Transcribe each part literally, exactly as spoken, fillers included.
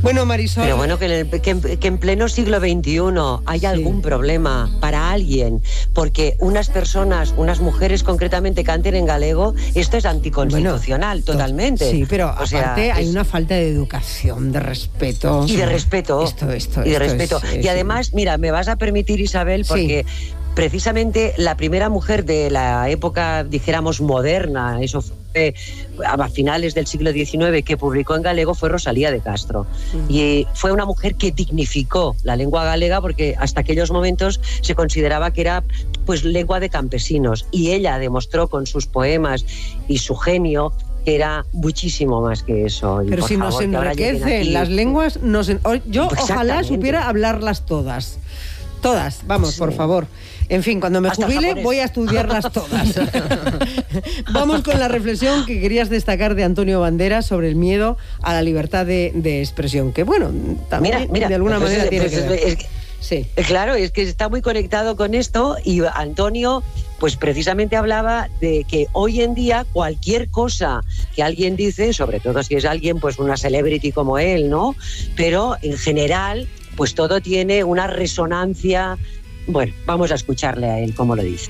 Bueno, Marisol... Pero bueno, que en, el, que en, que en pleno siglo veintiuno haya sí. algún problema para alguien, porque unas personas, unas mujeres concretamente canten en galego, esto es anticonstitucional, bueno, totalmente. Sí, pero o aparte sea, hay es... una falta de educación, de respeto. Y de respeto. Esto, esto, y de esto respeto. Es, y además, sí. mira, me vas a permitir, Isabel, porque... Sí. Precisamente la primera mujer de la época, dijéramos, moderna, eso fue a finales del siglo diecinueve, que publicó en galego, fue Rosalía de Castro. Uh-huh. Y fue una mujer que dignificó la lengua galega, porque hasta aquellos momentos se consideraba que era pues lengua de campesinos. Y ella demostró con sus poemas y su genio que era muchísimo más que eso. Y pero si favor, nos enriquecen las lenguas, nos en... yo ojalá supiera hablarlas todas. Todas, vamos, sí. por favor. En fin, cuando me Hasta jubile voy a estudiarlas todas. Vamos con la reflexión que querías destacar de Antonio Banderas sobre el miedo a la libertad de, de expresión, que bueno, también mira, mira, de alguna pues manera es, tiene pues que ver. Es que, sí. Claro, es que está muy conectado con esto y Antonio pues precisamente hablaba de que hoy en día cualquier cosa que alguien dice, sobre todo si es alguien pues una celebrity como él, ¿no? Pero en general pues todo tiene una resonancia. Bueno, vamos a escucharle a él cómo lo dice.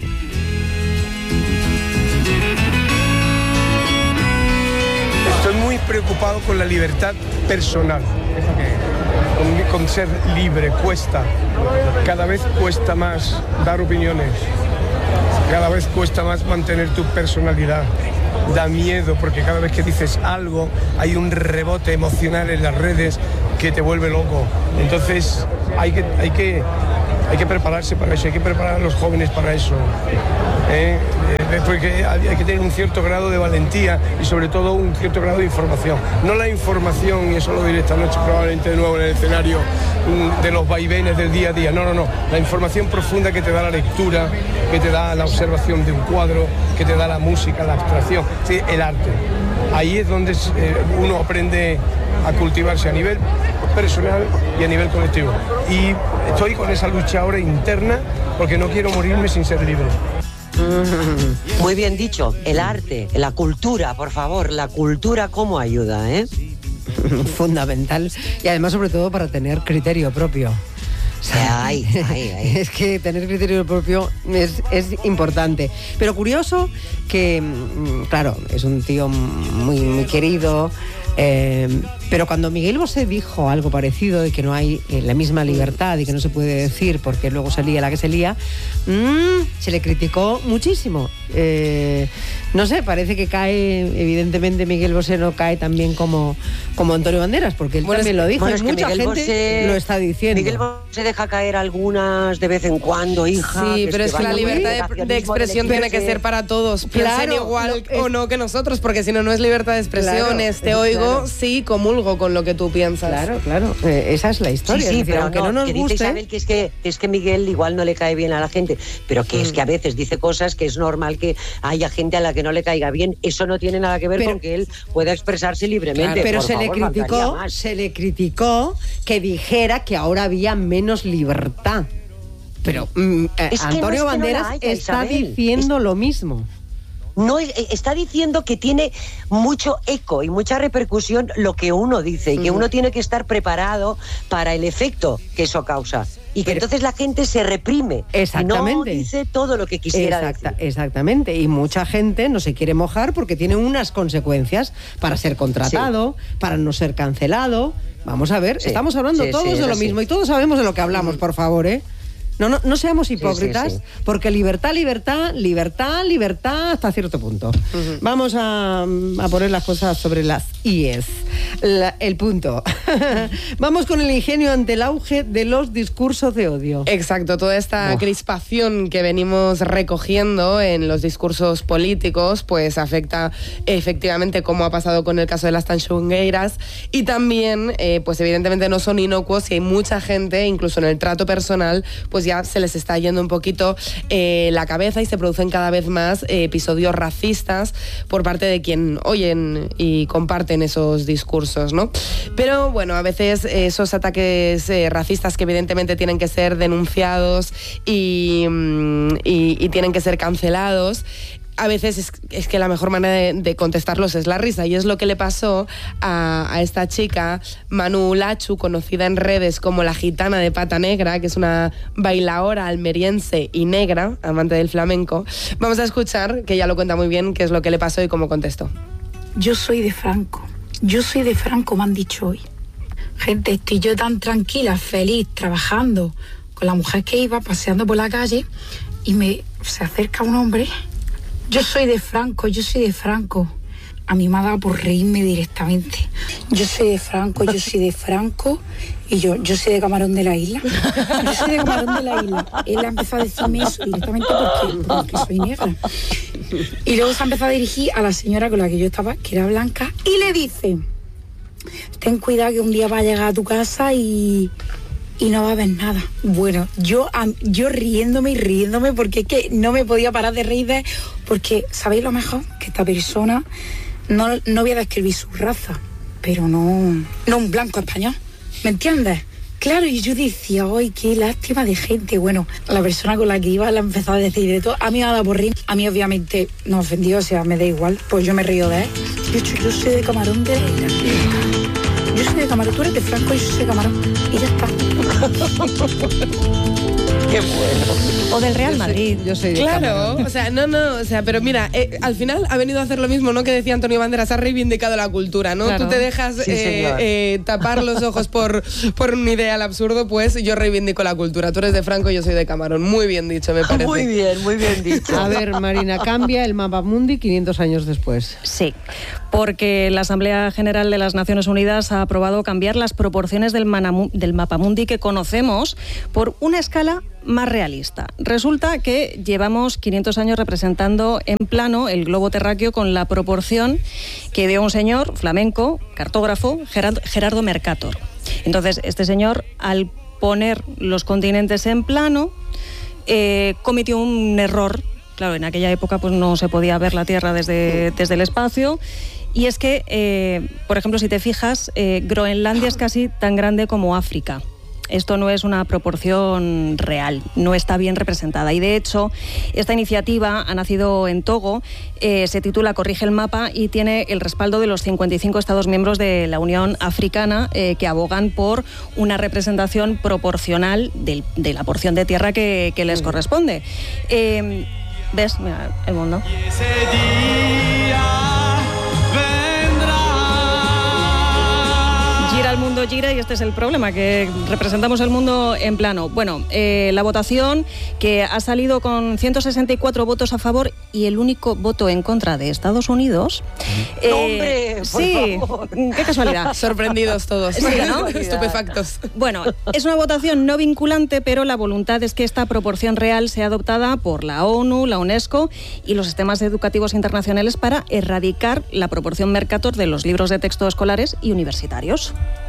Estoy muy preocupado con la libertad personal. Con, con ser libre cuesta. Cada vez cuesta más dar opiniones. Cada vez cuesta más mantener tu personalidad. Da miedo porque cada vez que dices algo hay un rebote emocional en las redes que te vuelve loco. Entonces hay que, hay que, hay que prepararse para eso, hay que preparar a los jóvenes para eso. ¿eh? Porque hay que tener un cierto grado de valentía y sobre todo un cierto grado de información. No la información, y eso lo diré esta noche probablemente de nuevo en el escenario, de los vaivenes del día a día. No, no, no. La información profunda que te da la lectura, que te da la observación de un cuadro, que te da la música, la abstracción, sí, el arte. Ahí es donde eh, uno aprende a cultivarse a nivel personal y a nivel colectivo. Y estoy con esa lucha ahora interna porque no quiero morirme sin ser libre. Muy bien dicho, el arte, la cultura, por favor, la cultura cómo ayuda, ¿eh? Fundamental, y además sobre todo para tener criterio propio. O sea, ay, ay, ay. Es que tener criterio propio es, es importante. Pero curioso que, claro, es un tío muy, muy querido, eh, pero cuando Miguel Bosé dijo algo parecido de que no hay eh, la misma libertad y que no se puede decir porque luego se lía la que se lía, mmm, se le criticó muchísimo. Eh, no sé, parece que cae, evidentemente Miguel Bosé no cae tan bien como, como Antonio Banderas, porque él bueno, también lo dijo, bueno, y mucha gente Bosé, lo está diciendo. Miguel Bosé deja caer algunas de vez en cuando, hija. Sí, pero es que la libertad de, de expresión tiene que ser para todos, piensen claro, igual no, es, o no que nosotros, porque si no, no es libertad de expresión, claro, es te oigo, claro. Sí, comulgo con lo que tú piensas. Claro, claro, eh, esa es la historia. Sí, sí, es decir, pero aunque no, no nos que guste... dice Isabel que es que, es que Miguel igual no le cae bien a la gente, pero que mm. es que a veces dice cosas que es normal que haya gente a la que no le caiga bien. Eso no tiene nada que ver pero, con que él pueda expresarse libremente. Claro, pero por se favor, le criticó, se le criticó que dijera que ahora había menos libertad. Pero mm, es que Antonio no es Banderas no haya, está Isabel. diciendo es... lo mismo. No, está diciendo que tiene mucho eco y mucha repercusión lo que uno dice y que uno tiene que estar preparado para el efecto que eso causa y que Pero, entonces la gente se reprime exactamente. y no dice todo lo que quisiera Exacta, decir. Exactamente, y mucha gente no se quiere mojar porque tiene unas consecuencias para ser contratado, sí. para no ser cancelado. Vamos a ver, sí. estamos hablando sí, todos sí, de lo mismo y todos sabemos de lo que hablamos, mm. por favor, ¿eh? No, no, no seamos hipócritas, sí, sí, sí. porque libertad, libertad, libertad, libertad hasta cierto punto. Uh-huh. Vamos a, a poner las cosas sobre las íes. La, el punto. Vamos con el ingenio ante el auge de los discursos de odio. Exacto, toda esta oh. crispación que venimos recogiendo en los discursos políticos, pues afecta efectivamente, como ha pasado con el caso de las tanxugueiras, y también, eh, pues evidentemente no son inocuos y hay mucha gente, incluso en el trato personal, pues ya se les está yendo un poquito eh, la cabeza y se producen cada vez más eh, episodios racistas por parte de quien oyen y comparten esos discursos, ¿no? Pero bueno, a veces eh, esos ataques eh, racistas que evidentemente tienen que ser denunciados y, y, y tienen que ser cancelados, a veces es, es que la mejor manera de, de contestarlos es la risa, y es lo que le pasó a, a esta chica, Manu Lachu, conocida en redes como la gitana de pata negra, que es una bailaora almeriense y negra, amante del flamenco. Vamos a escuchar, que ella lo cuenta muy bien, qué es lo que le pasó y cómo contestó. Yo soy de Franco, yo soy de Franco, me han dicho hoy. Gente, estoy yo tan tranquila, feliz, trabajando con la mujer que iba, paseando por la calle, y me se acerca un hombre. Yo soy de Franco, yo soy de Franco. A mí me ha dado por reírme directamente. Yo soy de Franco, yo soy de Franco, y yo, yo soy de Camarón de la Isla. Yo soy de Camarón de la Isla. Él ha empezado a decirme eso directamente porque, porque soy negra. Y luego se ha empezado a dirigir a la señora con la que yo estaba, que era blanca, y le dice: ten cuidado que un día va a llegar a tu casa y, y no va a haber nada. Bueno, yo, yo riéndome y riéndome porque es que no me podía parar de reír de, porque, ¿sabéis lo mejor? Que esta persona, no, no voy a describir su raza, pero no, no un blanco español, ¿me entiendes? Claro, y yo decía, ¡ay, qué lástima de gente! Bueno, la persona con la que iba la empezó a decir de todo. A mí me ha dado por reír. A mí, obviamente, no ofendió, o sea, me da igual. Pues yo me río de él. De hecho, yo soy de Camarón de la Isla. Yo soy de Camarón, tú eres de Franco y yo soy de Camarón. Y ya está. Qué bueno. O del Real Madrid. Yo soy de Claro, Camarón. o sea, no, no, o sea, pero mira, eh, al final ha venido a hacer lo mismo, ¿no? Que decía Antonio Banderas, ha reivindicado la cultura, ¿no? Claro. Tú te dejas Sí, eh, eh, tapar los ojos por, por un ideal absurdo, pues yo reivindico la cultura. Tú eres de Franco, yo soy de Camarón. Muy bien dicho, me parece. Muy bien, muy bien dicho. A ver, Marina, cambia el mapa mundi quinientos años después. Sí, porque la Asamblea General de las Naciones Unidas ha aprobado cambiar las proporciones del, manamu- del mapamundi que conocemos por una escala más realista. Resulta que llevamos quinientos años representando en plano el globo terráqueo con la proporción que dio un señor flamenco, cartógrafo, Gerard- Gerardo Mercator. Entonces, este señor, al poner los continentes en plano, eh, cometió un error. Claro, en aquella época pues no se podía ver la Tierra desde, desde el espacio. Y es que, eh, por ejemplo, si te fijas, eh, Groenlandia es casi tan grande como África. Esto no es una proporción real, no está bien representada. Y de hecho, esta iniciativa ha nacido en Togo, eh, se titula Corrige el mapa y tiene el respaldo de los cincuenta y cinco Estados miembros de la Unión Africana eh, que abogan por una representación proporcional del, de la porción de tierra que, que les corresponde. Eh, ¿Ves? Mira, el mundo. Gira el mundo, gira, y este es el problema, que representamos el mundo en plano. Bueno, eh, la votación, que ha salido con ciento sesenta y cuatro votos a favor y el único voto en contra de Estados Unidos. Eh, ¡Hombre! Por sí, favor. qué casualidad. Sorprendidos todos. Sí, ¿no? Estupefactos. Bueno, es una votación no vinculante, pero la voluntad es que esta proporción real sea adoptada por la ONU, la UNESCO y los sistemas educativos internacionales para erradicar la proporción Mercator de los libros de texto escolares y universitarios.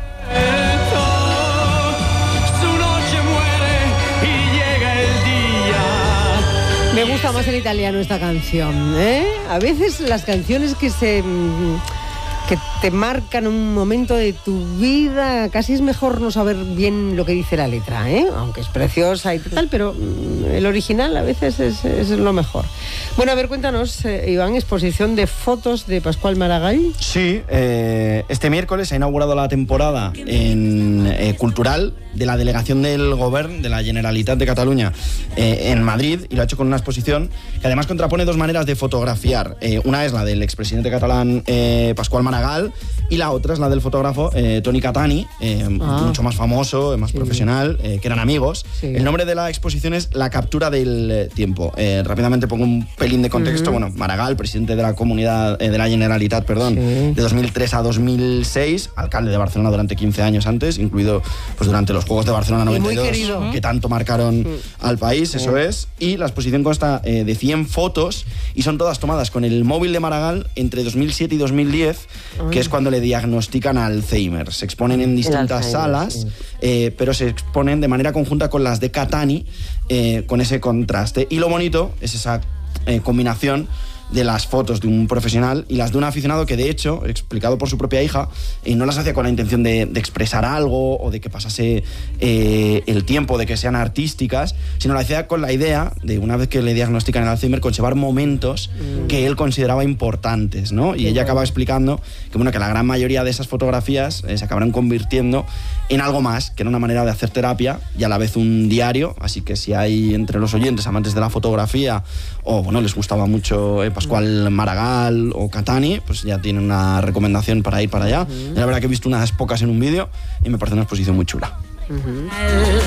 Me gusta más en italiano esta canción, ¿eh? A veces las canciones que se que te marcan un momento de tu vida, casi es mejor no saber bien lo que dice la letra, ¿eh? Aunque es preciosa y tal, pero el original a veces es, es lo mejor. Bueno, a ver, cuéntanos, eh, Iván, exposición de fotos de Pascual Maragall. Sí, eh, este miércoles se ha inaugurado la temporada en, eh, cultural de la delegación del Govern de la Generalitat de Cataluña eh, en Madrid, y lo ha hecho con una exposición que además contrapone dos maneras de fotografiar. Eh, una es la del expresidente catalán eh, Pascual Maragall, y la otra es la del fotógrafo eh, Toni Catani, eh, ah. mucho más famoso, más sí. profesional, eh, que eran amigos. Sí. El nombre de la exposición es La captura del tiempo. Eh, rápidamente pongo un pelín de contexto. Uh-huh. Bueno, Maragall, presidente de la comunidad, eh, de la Generalitat, perdón, sí. de dos mil tres a dos mil seis, alcalde de Barcelona durante quince años antes, incluido pues durante los Juegos de Barcelona noventa y dos, que tanto marcaron uh-huh. al país, sí. eso es. Y la exposición consta eh, de cien fotos y son todas tomadas con el móvil de Maragall entre dos mil siete y dos mil diez, uh-huh. que es cuando le diagnostican Alzheimer. Se exponen en distintas salas, sí. eh, pero se exponen de manera conjunta con las de Catani, eh, con ese contraste. Y lo bonito es esa eh, combinación de las fotos de un profesional y las de un aficionado que, de hecho, explicado por su propia hija, eh, no las hacía con la intención de, de expresar algo o de que pasase eh, el tiempo, de que sean artísticas, sino lo hacía con la idea de, una vez que le diagnostican el Alzheimer, conservar momentos mm. que él consideraba importantes, ¿no? Y sí, ella bueno. acaba explicando que, bueno, que la gran mayoría de esas fotografías eh, se acabarán convirtiendo en algo más, que era una manera de hacer terapia y a la vez un diario. Así que si hay entre los oyentes amantes de la fotografía o, bueno, les gustaba mucho eh, Pascual Maragall o Catani, pues ya tienen una recomendación para ir para allá. Uh-huh. Y la verdad que he visto unas pocas en un vídeo y me parece una exposición muy chula. Uh-huh.